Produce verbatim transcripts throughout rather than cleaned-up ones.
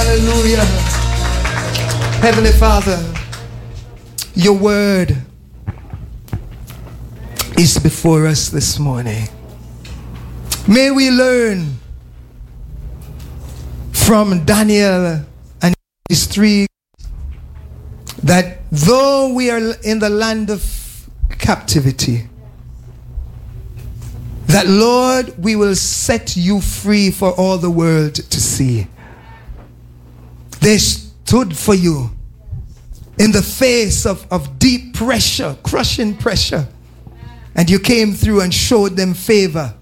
Hallelujah. Heavenly Father, your word is before us this morning. May we learn from Daniel and his three that though we are in the land of captivity, that Lord, we will set you free for all the world to see. They stood for you in the face of, of deep pressure, crushing pressure. And you came through and showed them favor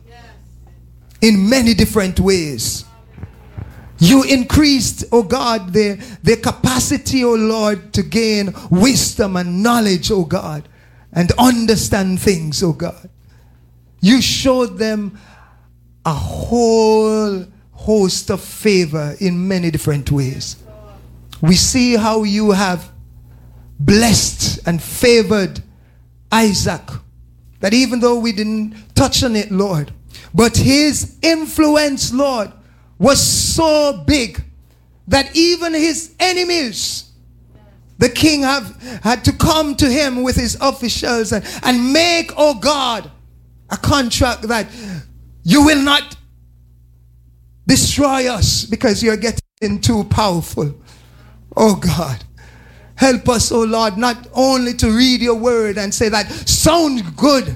in many different ways. You increased, oh God, their, their capacity, oh Lord, to gain wisdom and knowledge, oh God, and understand things, oh God. You showed them a whole host of favor in many different ways. We see how you have blessed and favored Isaac, that even though we didn't touch on it, Lord, but his influence, Lord, was so big that even his enemies, the king have had to come to him with his officials and, and make, oh God, a contract that you will not destroy us because you're getting too powerful. Oh God, help us, oh Lord, not only to read your word and say that sounds good.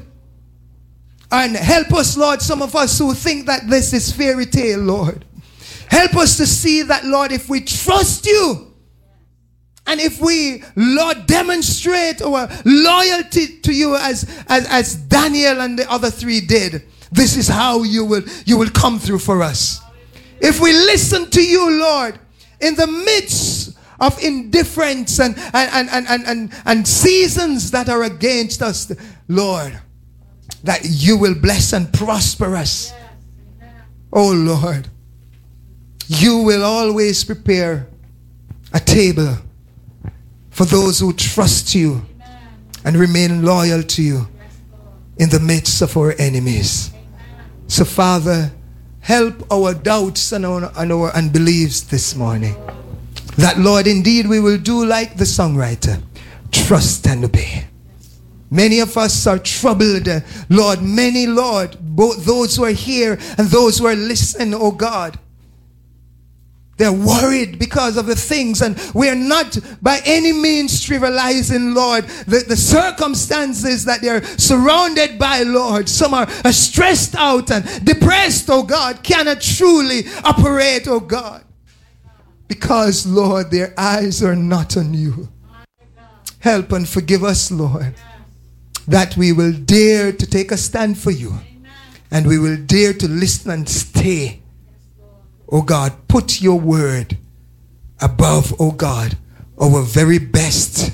And help us, Lord, some of us who think that this is fairy tale, Lord. Help us to see that, Lord, if we trust you and if we, Lord, demonstrate our loyalty to you as, as, as Daniel and the other three did, this is how you will, you will come through for us. If we listen to you, Lord, in the midst of indifference and, and, and, and, and, and seasons that are against us, Lord, that you will bless and prosper us. Oh Lord, you will always prepare a table for those who trust you and remain loyal to you in the midst of our enemies. So Father, help our doubts and our, and our unbeliefs this morning. That, Lord, indeed we will do like the songwriter, trust and obey. Many of us are troubled, Lord. Many, Lord, both those who are here and those who are listening, oh God, they're worried because of the things, and we're not by any means trivializing, Lord, the, the circumstances that they're surrounded by, Lord. Some are, are stressed out and depressed, oh God, cannot truly operate, oh God, because, Lord, their eyes are not on you. Help and forgive us, Lord, that we will dare to take a stand for you, and we will dare to listen and stay. Oh God, put your word above, oh God, our very best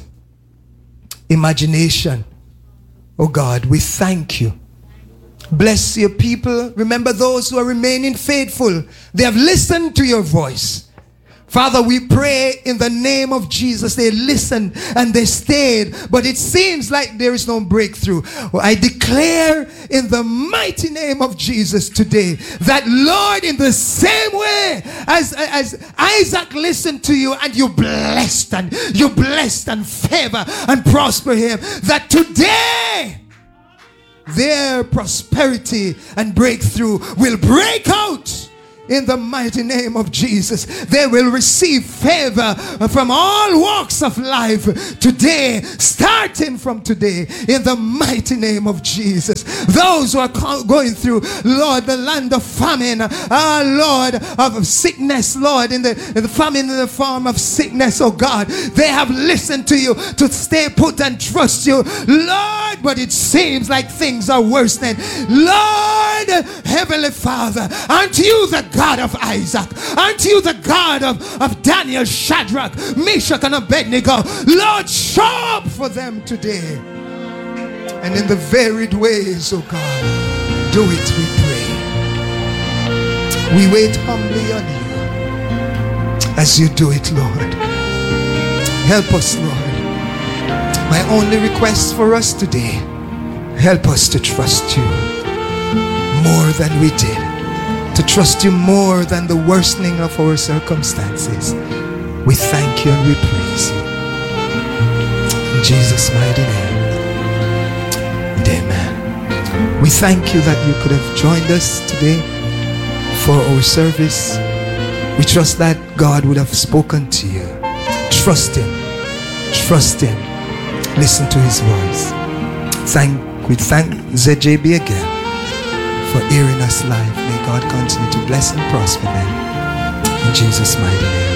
imagination. Oh God, we thank you. Bless your people. Remember those who are remaining faithful. They have listened to your voice. Father, we pray in the name of Jesus. They listened and they stayed, but it seems like there is no breakthrough. Well, I declare in the mighty name of Jesus today that, Lord, in the same way as, as Isaac listened to you and you blessed and you blessed and favor and prosper him, that today their prosperity and breakthrough will break out. In the mighty name of Jesus, they will receive favor from all walks of life today, starting from today, in the mighty name of Jesus. Those who are going through, Lord, the land of famine, ah, Lord, of sickness, Lord, in the, in the famine in the form of sickness, oh God, they have listened to you to stay put and trust you, Lord, but it seems like things are worsening. Lord, Heavenly Father, unto you the God of Isaac, unto you the God of, of Daniel, Shadrach, Meshach, and Abednego, Lord, show up for them today. And in the varied ways, oh God, do it, we pray. We wait humbly on you as you do it, Lord. Help us, Lord. My only request for us today, help us to trust you more than we did, to trust you more than the worsening of our circumstances. We thank you and we praise you. In Jesus' mighty name. And amen. We thank you that you could have joined us today for our service. We trust that God would have spoken to you. Trust him. Trust him. Listen to his voice. Thank, we thank Z J B again for hearing us live. May God continue to bless and prosper them. In Jesus' mighty name.